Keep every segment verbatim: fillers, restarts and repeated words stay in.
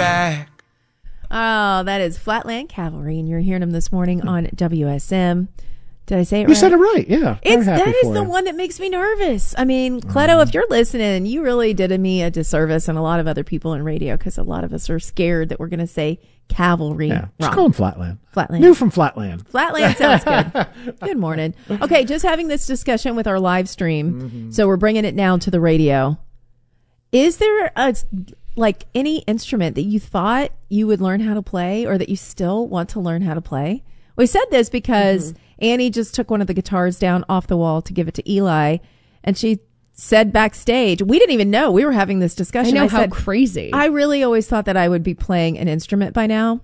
back. Oh, that is Flatland Cavalry, and you're hearing them this morning on W S M. Did I say it you right? You said it right, yeah. It's, that is the you. one that makes me nervous. I mean, Cleto, mm. if you're listening, you really did me a disservice and a lot of other people in radio because a lot of us are scared that we're going to say cavalry yeah, wrong. Just call them Flatland. Flatland. New from Flatland. Flatland sounds good. Good morning. Okay, just having this discussion with our live stream. Mm-hmm. So we're bringing it now to the radio. Is there a... like any instrument that you thought you would learn how to play or that you still want to learn how to play? We said this because mm-hmm. Annie just took one of the guitars down off the wall to give it to Eli, and she said backstage, we didn't even know we were having this discussion. I know I how said, crazy. I really always thought that I would be playing an instrument by now.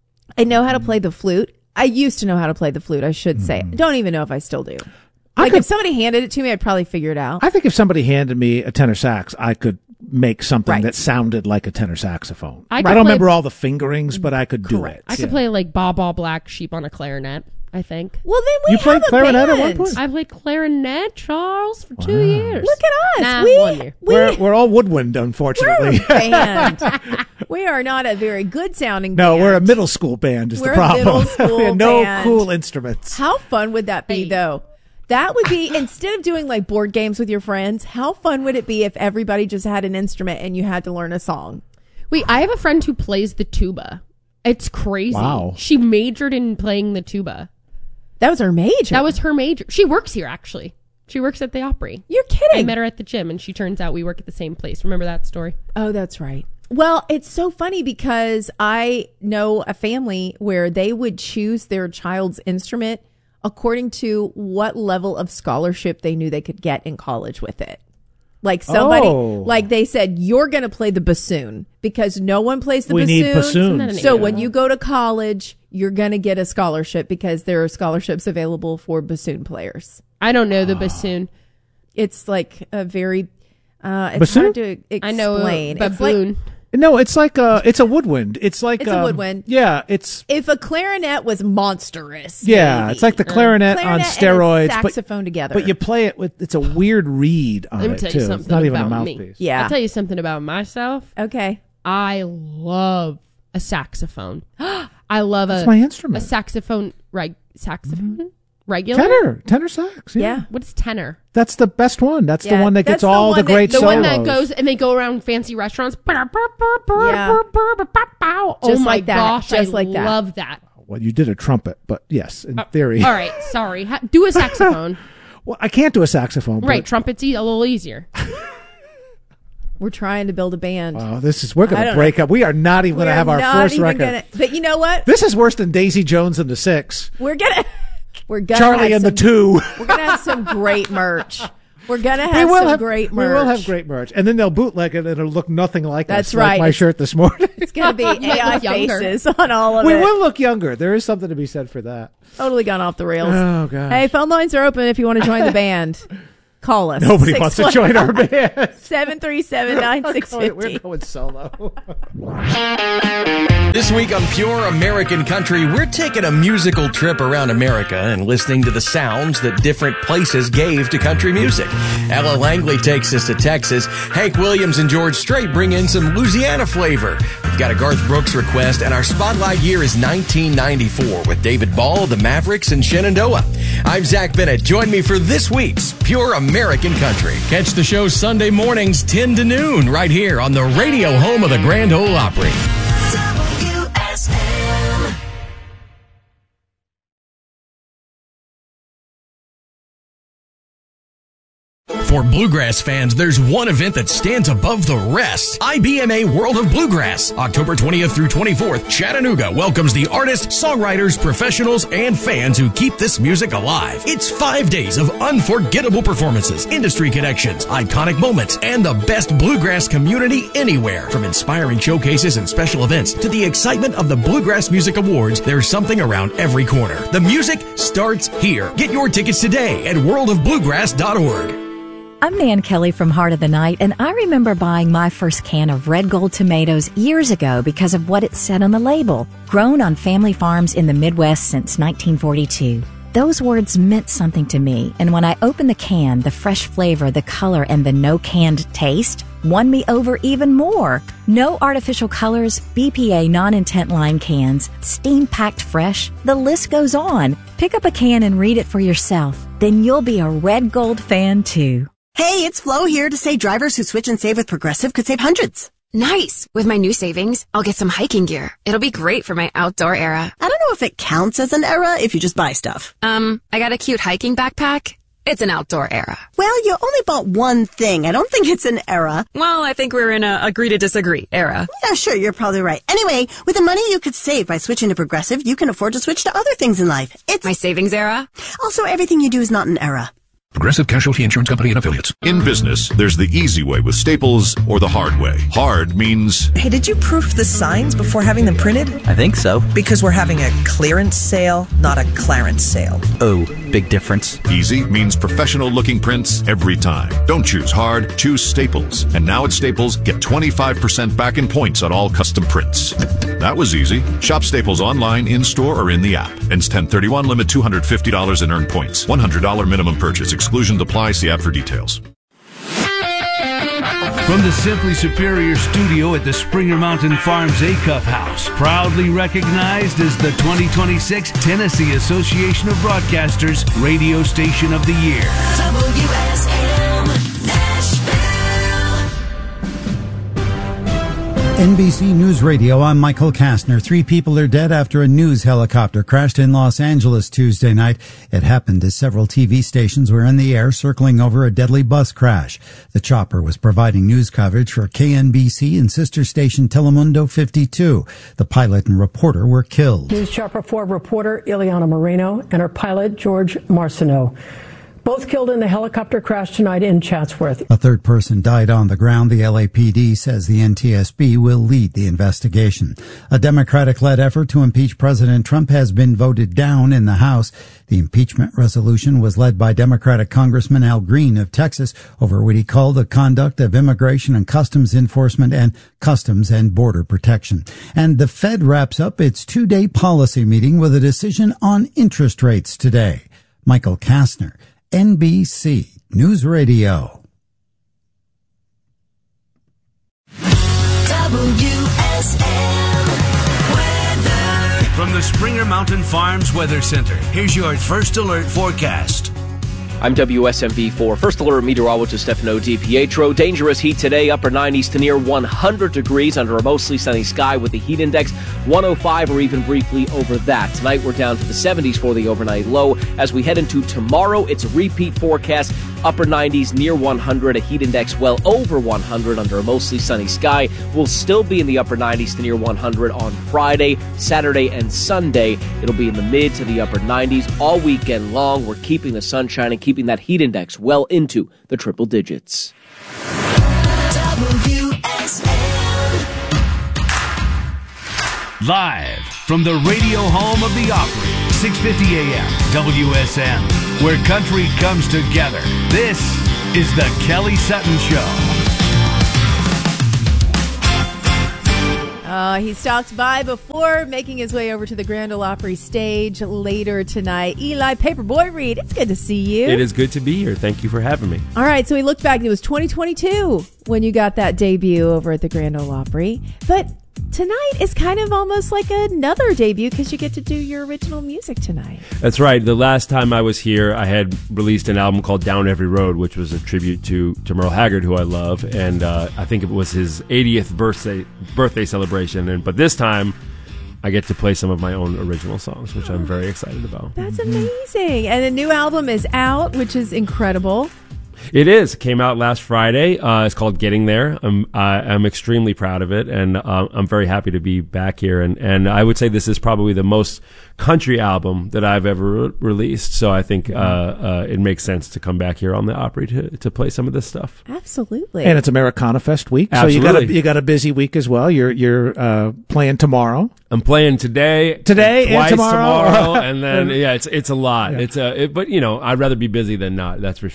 I know how to play the flute. I used to know how to play the flute, I should mm-hmm. say. I don't even know if I still do. I like could, if somebody handed it to me, I'd probably figure it out. I think if somebody handed me a tenor sax, I could make something right. that sounded like a tenor saxophone. I, I don't remember all the fingerings, but I could correct. do it. I could yeah. play like Baa Baa Black Sheep on a clarinet, I think. Well, then we you have played a clarinet band. at one point? I played clarinet, Charles, for wow. two years. Look at us. Nah, we, one year. We, we're, we're all woodwind, unfortunately. We're a band. We are not a very good sounding no, band. No, we're a middle school band is we're the problem. A middle school no band. cool instruments. How fun would that be, hey. though? That would be, instead of doing like board games with your friends, how fun would it be if everybody just had an instrument and you had to learn a song? Wait, I have a friend who plays the tuba. It's crazy. Wow. She majored in playing the tuba. That was her major. That was her major. She works here, actually. She works at the Opry. You're kidding. I met her at the gym, and she turns out we work at the same place. Remember that story? Oh, that's right. Well, it's so funny because I know a family where they would choose their child's instrument according to what level of scholarship they knew they could get in college with it. Like somebody, oh. like they said, you're going to play the bassoon because no one plays the we bassoon. Need bassoons. So when you go to college, you're going to get a scholarship because there are scholarships available for bassoon players. I don't know the bassoon. It's like a very, uh, it's bassoon? hard to explain. I know a It's baboon. like, No, it's like a, it's a woodwind. It's like It's um, a woodwind. Yeah, it's if a clarinet was monstrous. yeah, maybe. it's like the clarinet, Clarinet on steroids, and a saxophone but, together. but you play it with it's a weird reed on Let me it tell too. you something It's not even a about me. mouthpiece. Yeah. I'll tell you something about myself. Okay. I love a saxophone. I love That's a my instrument. a saxophone, right? Saxophone, mm-hmm. regular Tenor, tenor sax. Yeah. Yeah. What is tenor? That's the best one. That's Yeah, the one that that's gets the all one the that- great The solos. one that goes and they go around fancy restaurants. Yeah. Oh Just my like that. gosh, Just I like that. love that. Well, you did a trumpet, but yes, in Uh, theory. All right, sorry. Ha- do a saxophone. Well, I can't do a saxophone. Right, But, trumpet's e- a little easier. We're trying to build a band. oh, this is we're I going to don't break up. We are not even going to We're have our not first even record. Gonna, but you know what? This is worse than Daisy Jones and the Six. We're gonna we're gonna Charlie have and some, the Two. We're gonna have some great merch. We're gonna We have will some have great merch. We will have great merch, and then they'll bootleg it, and it'll look nothing like That's us. right. Like my It's- shirt this morning. It's gonna be You might A I look younger. faces on all of we it. will look younger. There is something to be said for that. Totally gone off the rails. Oh gosh. Hey, phone lines are open if you want to join the band. Call us. Nobody wants to join our band. seven three seven, nine six We're five zero. going solo. This week on Pure American Country, we're taking a musical trip around America and listening to the sounds that different places gave to country music. Ella Langley takes us to Texas. Hank Williams and George Strait bring in some Louisiana flavor. We've got a Garth Brooks request, and our spotlight year is nineteen ninety-four with David Ball, the Mavericks, and Shenandoah. I'm Zach Bennett. Join me for this week's Pure American Country. Catch the show Sunday mornings, ten to noon, right here on the radio home of the Grand Ole Opry. W S M. For bluegrass fans, there's one event that stands above the rest. I B M A World of Bluegrass. October twentieth through twenty-fourth, Chattanooga welcomes the artists, songwriters, professionals, and fans who keep this music alive. It's five days of unforgettable performances, industry connections, iconic moments, and the best bluegrass community anywhere. From inspiring showcases and special events to the excitement of the Bluegrass Music Awards, there's something around every corner. The music starts here. Get your tickets today at world of bluegrass dot org. I'm Nan Kelly from Heart of the Night, and I remember buying my first can of Red Gold tomatoes years ago because of what it said on the label. Grown on family farms in the Midwest since nineteen forty-two. Those words meant something to me, and when I opened the can, the fresh flavor, the color, and the no-canned taste won me over even more. No artificial colors, B P A non-intent line cans, steam-packed fresh, the list goes on. Pick up a can and read it for yourself. Then you'll be a Red Gold fan too. Hey, it's Flo here to say drivers who switch and save with Progressive could save hundreds. Nice! With my new savings, I'll get some hiking gear. It'll be great for my outdoor era. I don't know if it counts as an era if you just buy stuff. Um, I got a cute hiking backpack. It's an outdoor era. Well, you only bought one thing. I don't think it's an era. Well, I think we're in a agree to disagree era. Yeah, sure, you're probably right. Anyway, with the money you could save by switching to Progressive, you can afford to switch to other things in life. It's my savings era. Also, everything you do is not an era. Progressive Casualty Insurance Company and Affiliates. In business, there's the easy way with Staples or the hard way. Hard means... Hey, did you proof the signs before having them printed? I think so. Because we're having a clearance sale, not a clarence sale. Oh, big difference. Easy means professional-looking prints every time. Don't choose hard, choose Staples. And now at Staples, get twenty-five percent back in points on all custom prints. That was easy. Shop Staples online, in-store, or in the app. Ends ten thirty-one, limit two hundred fifty dollars in earned points. one hundred dollars minimum purchase. Exclusions apply. See app for details. From the Simply Superior studio at the Springer Mountain Farms Acuff House, proudly recognized as the twenty twenty-six Tennessee Association of Broadcasters Radio Station of the Year. W S M Nashville. N B C News Radio, I'm Michael Kastner. Three people are dead after a news helicopter crashed in Los Angeles Tuesday night. It happened as several T V stations were in the air circling over a deadly bus crash. The chopper was providing news coverage for K N B C and sister station Telemundo fifty-two. The pilot and reporter were killed. News Chopper four reporter Ileana Moreno and her pilot George Marcineau. Both killed in the helicopter crash tonight in Chatsworth. A third person died on the ground. The L A P D says the N T S B will lead the investigation. A Democratic-led effort to impeach President Trump has been voted down in the House. The impeachment resolution was led by Democratic Congressman Al Green of Texas over what he called the conduct of Immigration and Customs Enforcement and Customs and Border Protection. And the Fed wraps up its two-day policy meeting with a decision on interest rates today. Michael Kastner, N B C News Radio. W S M weather. From the Springer Mountain Farms Weather Center, here's your first alert forecast. I'm W S M V four First Alert Meteorologist Stefano DiPietro. Dangerous heat today, upper nineties to near one hundred degrees under a mostly sunny sky with the heat index one oh five or even briefly over that. Tonight we're down to the seventies for the overnight low. As we head into tomorrow, it's a repeat forecast. Upper nineties near one hundred, a heat index well over one hundred under a mostly sunny sky. We'll still be in the upper nineties to near one hundred on Friday, Saturday, and Sunday. It'll be in the mid to the upper nineties all weekend long. We're keeping the sun shining, keeping that heat index well into the triple digits. W S M. Live from the radio home of the Opry, six fifty A M W S M, where country comes together. This is the Kelly Sutton Show. Uh, he stopped by before making his way over to the Grand Ole Opry stage later tonight. Eli Paperboy Reed, it's good to see you. It is good to be here. Thank you for having me. All right, so we looked back and it was twenty twenty-two when you got that debut over at the Grand Ole Opry. But tonight is kind of almost like another debut because you get to do your original music tonight. That's right. The last time I was here, I had released an album called Down Every Road, which was a tribute to, to Merle Haggard, who I love. And uh, I think it was his eightieth birthday birthday celebration. And But this time, I get to play some of my own original songs, which I'm very excited about. That's amazing. And the new album is out, which is incredible. It is. It came out last Friday. Uh, it's called Getting There. I'm uh, I'm extremely proud of it, and uh, I'm very happy to be back here. And, and I would say this is probably the most country album that I've ever re- released. So I think uh, uh, it makes sense to come back here on the Opry to, to play some of this stuff. Absolutely. And it's Americana Fest week, Absolutely. so you got a you got a busy week as well. You're you're uh, playing tomorrow. I'm playing today, today, twice and tomorrow, tomorrow, and then yeah, it's it's a lot. Yeah. It's a, it, but you know, I'd rather be busy than not. That's for sure. Yeah.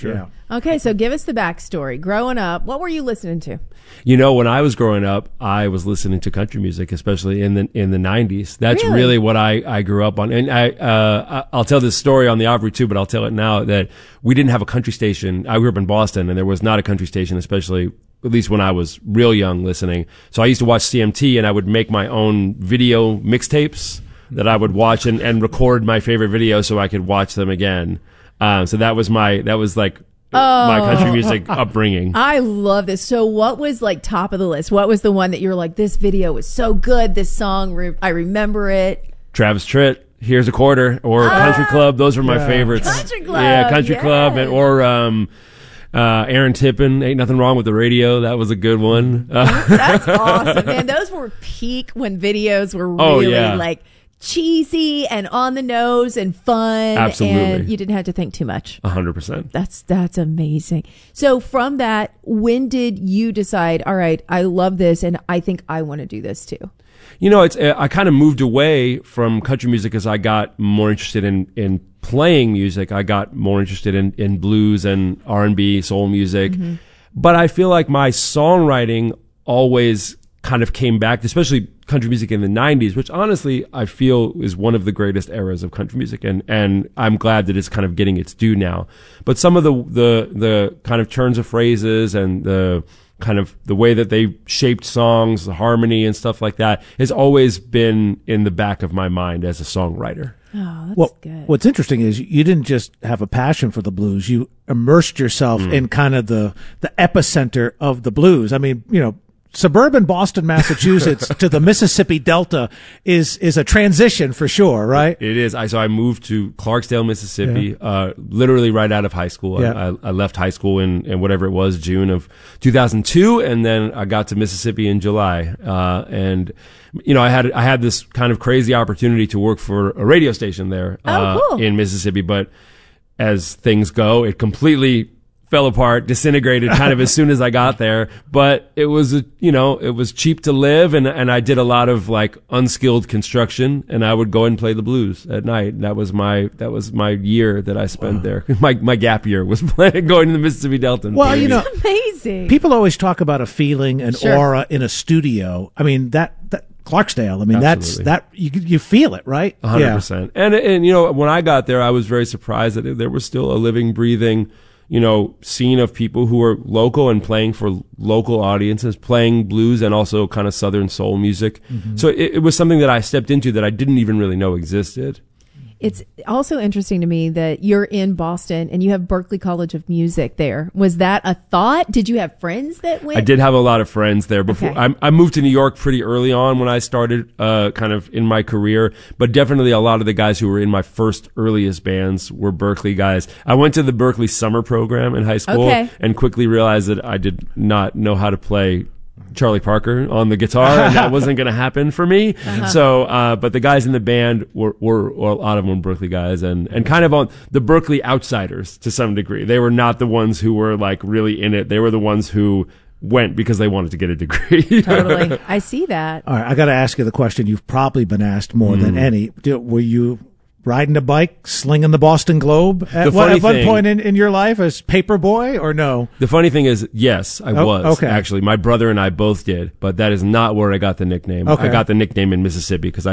Okay, so give us the backstory. Growing up, what were you listening to? You know, when I was growing up, I was listening to country music, especially in the in the nineties. That's Really? really, what I, I grew up on. And I uh, I'll tell this story on the Opry too, but I'll tell it now that we didn't have a country station. I grew up in Boston, and there was not a country station, especially at least when I was real young listening. So I used to watch C M T, and I would make my own video mixtapes that I would watch and, and record my favorite videos so I could watch them again. Um, so that was my that was like my country music upbringing. I love this. So what was like top of the list? What was the one that you were like, this video was so good, this song, re- I remember it? Travis Tritt, Here's a Quarter, or Ah, Country Club. Those were my yeah. favorites. Country Club, Yeah, Country yes. Club, and, or um, uh, Aaron Tippin, Ain't Nothing Wrong with the Radio. That was a good one. Uh, That's awesome, man. Those were peak when videos were Oh, really yeah. like cheesy and on the nose and fun. Absolutely. And you didn't have to think too much. one hundred percent. That's that's amazing. So from that, when did you decide, all right, I love this and I think I want to do this too? You know, it's uh, I kind of moved away from country music as I got more interested in, in playing music. I got more interested in, in blues and R and B, soul music. Mm-hmm. But I feel like my songwriting always kind of came back, especially country music in the nineties, which honestly I feel is one of the greatest eras of country music, and and I'm glad that it's kind of getting its due now. But some of the the the kind of turns of phrases and the kind of the way that they shaped songs, the harmony and stuff like that has always been in the back of my mind as a songwriter. Oh, that's well, good. what's interesting is you didn't just have a passion for the blues. You immersed yourself Mm. in kind of the, the epicenter of the blues. I mean, you know, suburban Boston, Massachusetts to the Mississippi Delta is is a transition for sure, right? It is. I so I moved to Clarksdale, Mississippi, uh, literally right out of high school. Yeah. I, I, I left high school in, in whatever it was, June of two thousand two, and then I got to Mississippi in July. Uh, and you know, I had I had this kind of crazy opportunity to work for a radio station there uh, Oh, cool. in Mississippi, but as things go, it completely fell apart, disintegrated kind of as soon as I got there. But it was, a, you know, it was cheap to live, and and I did a lot of like unskilled construction, and I would go and play the blues at night. That was my that was my year that I spent there. My my gap year was playing, going to the Mississippi Delta. and Well, playing you know, music. Amazing. people always talk about a feeling, an Sure. aura in a studio. I mean, that, that Clarksdale, I mean, Absolutely. that's, that, you, you feel it, right? one hundred percent. And, and, you know, when I got there, I was very surprised that there was still a living, breathing, you know, scene of people who were local and playing for local audiences, playing blues and also kind of Southern soul music. Mm-hmm. So it, it was something that I stepped into that I didn't even really know existed. It's also interesting to me that you're in Boston and you have Berklee College of Music there. Was that a thought? Did you have friends that went? I did have a lot of friends there before. Okay. I, I moved to New York pretty early on when I started, uh, kind of in my career, but definitely a lot of the guys who were in my first earliest bands were Berklee guys. I went to the Berklee summer program in high school Okay. and quickly realized that I did not know how to play Charlie Parker on the guitar, and that wasn't going to happen for me. Uh-huh. So, uh, but the guys in the band were, were, were a lot of them were Berklee guys, and, and kind of on the Berklee outsiders to some degree. They were not the ones who were like really in it. They were the ones who went because they wanted to get a degree. Totally. I see that. All right, I got to ask you the question you've probably been asked more than Mm. any. Do- Were you riding a bike, slinging the Boston Globe at, The one, funny at one thing- point in, in your life as paper boy, or no? The funny thing is, yes, I Oh, was. okay. Actually, my brother and I both did, but that is not where I got the nickname. Okay. I got the nickname in Mississippi because I